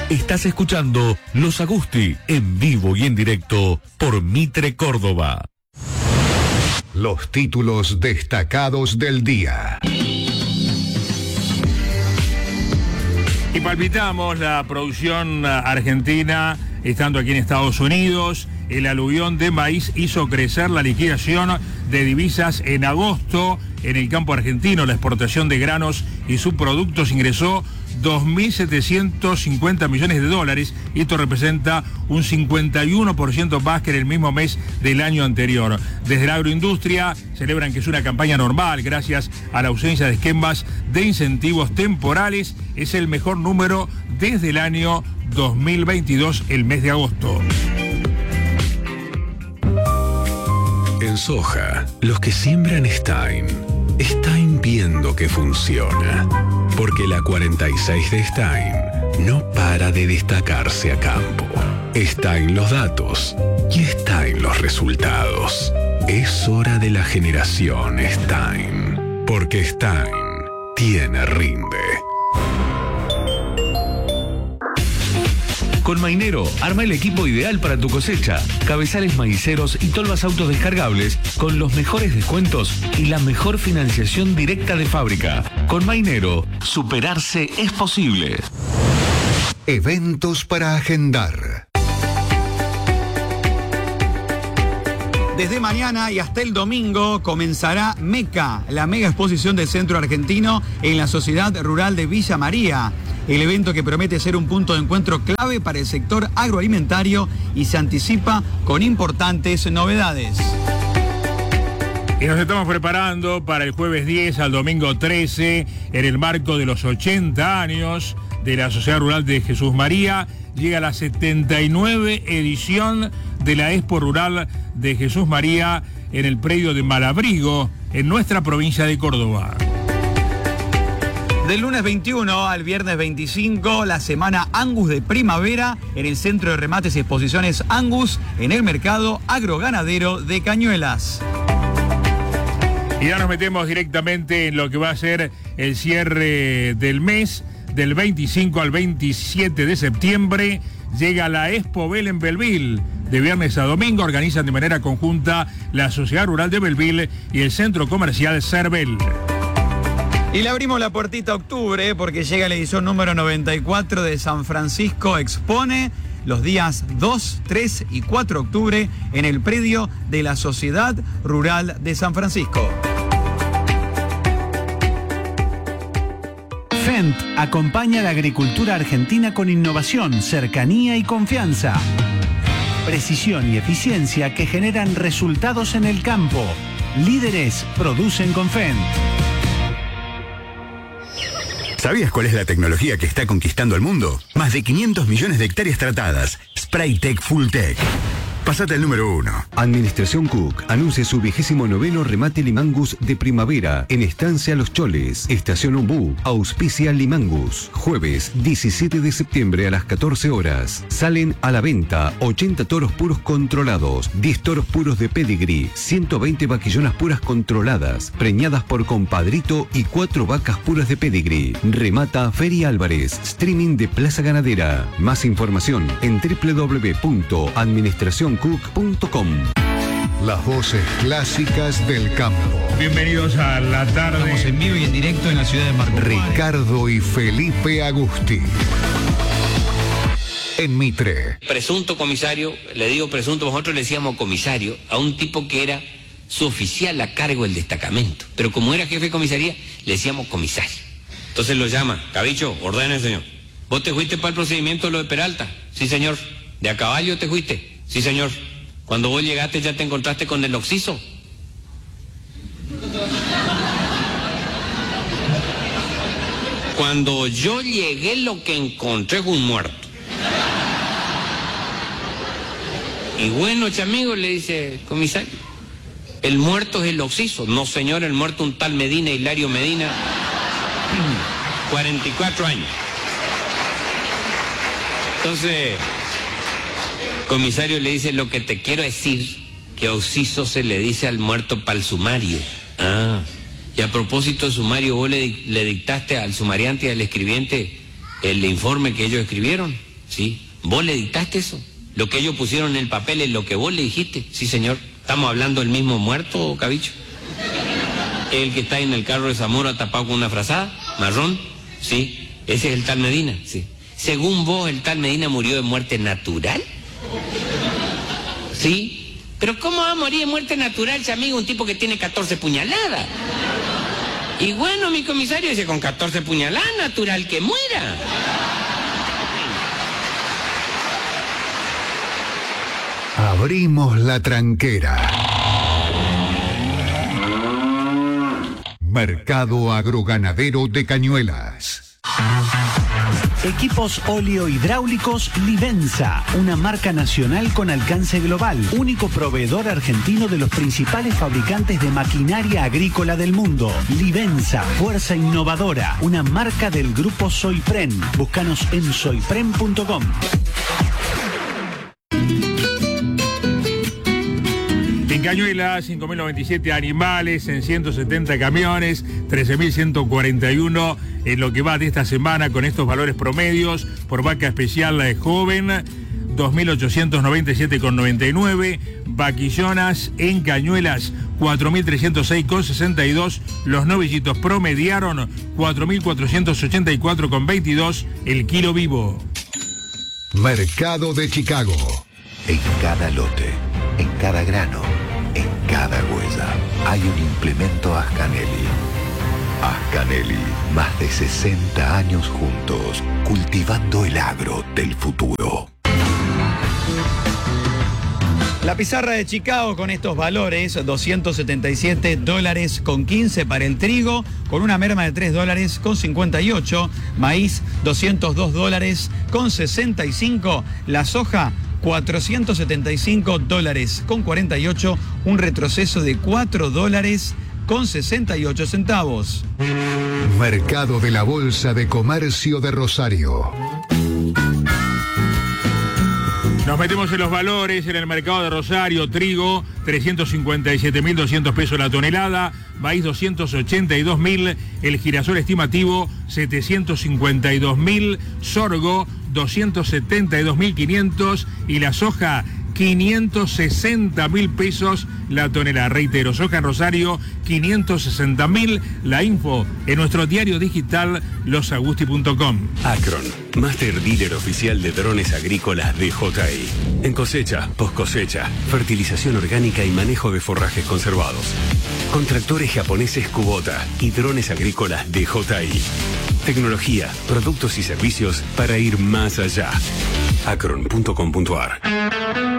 Estás escuchando Los Agusti en vivo y en directo por Mitre Córdoba. Los títulos destacados del día. Y palpitamos la producción argentina estando aquí en Estados Unidos. El aluvión de maíz hizo crecer la liquidación de divisas en agosto. En el campo argentino, la exportación de granos y subproductos ingresó 2.750 millones de dólares y esto representa un 51% más que en el mismo mes del año anterior. Desde la agroindustria celebran que es una campaña normal gracias a la ausencia de esquemas de incentivos temporales. Es el mejor número desde el año 2022, el mes de agosto. En soja, los que siembran Stein viendo que funciona. Porque la 46 de Stein no para de destacarse a campo. Está en los datos y está en los resultados. Es hora de la generación Stein. Porque Stein tiene rinde. Con Mainero, arma el equipo ideal para tu cosecha. Cabezales maiceros y tolvas autodescargables con los mejores descuentos y la mejor financiación directa de fábrica. Con Mainero, superarse es posible. Eventos para agendar. Desde mañana y hasta el domingo comenzará MECA, la mega exposición del centro argentino en la Sociedad Rural de Villa María. El evento que promete ser un punto de encuentro clave para el sector agroalimentario y se anticipa con importantes novedades. Y nos estamos preparando para el jueves 10 al domingo 13 en el marco de los 80 años de la Sociedad Rural de Jesús María. Llega la 79 edición de la Expo Rural de Jesús María en el predio de Malabrigo, en nuestra provincia de Córdoba. Del lunes 21 al viernes 25, la semana Angus de primavera en el Centro de Remates y Exposiciones Angus en el Mercado Agroganadero de Cañuelas. Y ya nos metemos directamente en lo que va a ser el cierre del mes. Del 25 al 27 de septiembre llega la Expo Bell en Belleville. De viernes a domingo organizan de manera conjunta la Sociedad Rural de Belleville y el Centro Comercial Cervel. Y le abrimos la puertita a octubre porque llega la edición número 94 de San Francisco Expone los días 2, 3 y 4 de octubre en el predio de la Sociedad Rural de San Francisco. Fendt acompaña a la agricultura argentina con innovación, cercanía y confianza. Precisión y eficiencia que generan resultados en el campo. Líderes producen con Fendt. ¿Sabías cuál es la tecnología que está conquistando el mundo? Más de 500 millones de hectáreas tratadas. Spraytec Fulltech. Pasate al número 1. Administración Cook anuncia su 29º remate Limangus de primavera en Estancia Los Choles, Estación Umbú, auspicia Limangus. Jueves 17 de septiembre a las 14 horas. Salen a la venta 80 toros puros controlados, 10 toros puros de pedigree, 120 vaquillonas puras controladas, preñadas por compadrito y 4 vacas puras de pedigree. Remata Feria Álvarez, streaming de Plaza Ganadera. Más información en www.administracioncook.com. Las voces clásicas del campo. Bienvenidos a la tarde. Estamos en vivo y en directo en la ciudad de Marco. Ricardo y Felipe Agusti. En Mitre. Presunto comisario, le digo presunto, nosotros le decíamos comisario a un tipo que era su oficial a cargo del destacamento. Pero como era jefe de comisaría, le decíamos comisario. Entonces lo llama, Cabicho, ordene, señor. ¿Vos te fuiste para el procedimiento de lo de Peralta? Sí, señor. ¿De a caballo te fuiste? Sí, señor. Cuando vos llegaste ya te encontraste con el occiso. Cuando yo llegué lo que encontré fue un muerto. Y bueno, amigo, le dice, comisario, el muerto es el occiso. No, señor, el muerto un tal Medina, Hilario Medina, 44 años. Entonces, comisario le dice, lo que te quiero decir, que occiso se le dice al muerto para el sumario. Ah, y a propósito de sumario, ¿vos le dictaste al sumariante y al escribiente el informe que ellos escribieron? ¿sí? ¿Vos le dictaste eso? ¿Lo que ellos pusieron en el papel es lo que vos le dijiste? Sí, señor. ¿Estamos hablando del mismo muerto, Cabicho? ¿El que está en el carro de Zamora tapado con una frazada? ¿Marrón? Sí. ¿Ese es el tal Medina? Sí. Según vos, ¿el tal Medina murió de muerte natural? Sí. ¿Pero cómo va a morir de muerte natural, ese amigo, un tipo que tiene 14 puñaladas? Y bueno, mi comisario dice, con 14 puñaladas, natural que muera. Abrimos la tranquera. Mercado Agroganadero de Cañuelas. Equipos oleohidráulicos Livenza, una marca nacional con alcance global, único proveedor argentino de los principales fabricantes de maquinaria agrícola del mundo. Livenza, fuerza innovadora, una marca del grupo Soypren. Búscanos en soypren.com. En Cañuelas, 5.097 animales en 170 camiones, 13.141 en lo que va de esta semana con estos valores promedios. Por vaca especial joven, 2.897,99. Vaquillonas en Cañuelas, 4.306,62. Los novillitos promediaron 4.484,22 el kilo vivo. Mercado de Chicago. En cada lote, en cada grano, en cada huella, hay un implemento Ascanelli. Ascanelli, más de 60 años juntos, cultivando el agro del futuro. La pizarra de Chicago con estos valores, $277,15 para el trigo, con una merma de $3,58, maíz $202,65, la soja $475,48, un retroceso de $4,68. Mercado de la Bolsa de Comercio de Rosario. Nos metemos en los valores en el mercado de Rosario. Trigo, 357.200 pesos la tonelada. Maíz, 282.000. El girasol estimativo, 752.000. Sorgo, 272.500. Y la soja, 560.000 pesos la tonelada. Reitero, soja en Rosario, 560.000. La info en nuestro diario digital, losagusti.com. Acron, Master Dealer Oficial de Drones Agrícolas DJI. En cosecha, post cosecha, fertilización orgánica y manejo de forrajes conservados. Con tractores japoneses Kubota y drones agrícolas DJI. Tecnología, productos y servicios para ir más allá. Acron.com.ar